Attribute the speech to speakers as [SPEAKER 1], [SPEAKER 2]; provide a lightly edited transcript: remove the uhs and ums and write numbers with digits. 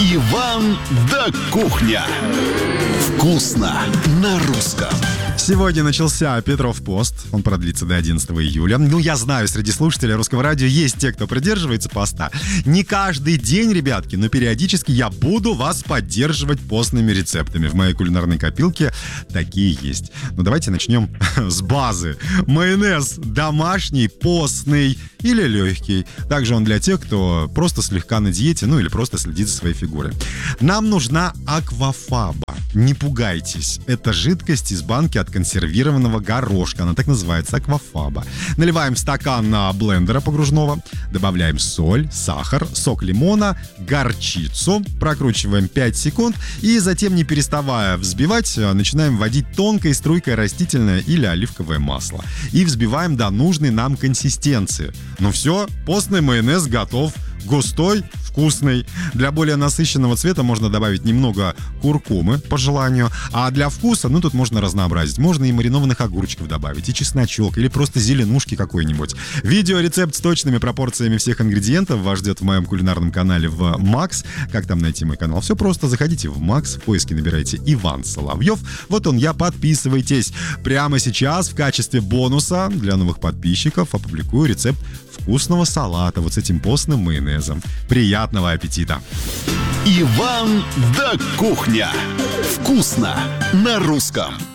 [SPEAKER 1] Иван да кухня. Вкусно на русском.
[SPEAKER 2] Сегодня начался Петров пост, он продлится до 11 июля. Я знаю, среди слушателей Русского радио есть те, кто придерживается поста. Не каждый день, ребятки, но периодически я буду вас поддерживать постными рецептами. В моей кулинарной копилке такие есть. Давайте начнем с базы. Майонез домашний, постный или легкий. Также он для тех, кто просто слегка на диете, или просто следит за своей фигурой. Нам нужна аквафаба. Не пугайтесь, это жидкость из банки от консервированного горошка, она так называется, аквафаба. Наливаем в стакан блендера погружного, добавляем соль, сахар, сок лимона, горчицу, прокручиваем 5 секунд и затем, не переставая взбивать, начинаем вводить тонкой струйкой растительное или оливковое масло и взбиваем до нужной нам консистенции. Все, постный майонез готов. Густой, вкусный. Для более насыщенного цвета можно добавить немного куркумы по желанию. А для вкуса, тут можно разнообразить. Можно и маринованных огурчиков добавить, и чесночок, или просто зеленушки какой-нибудь. Видеорецепт с точными пропорциями всех ингредиентов вас ждет в моем кулинарном канале в Макс. Как там найти мой канал? Все просто. Заходите в Макс, в поиске набирайте Иван Соловьев. Вот он я, подписывайтесь. Прямо сейчас в качестве бонуса для новых подписчиков опубликую рецепт вкусного салата вот с этим постным майонезом. Приятного аппетита!
[SPEAKER 1] Иван да кухня. Вкусно на русском.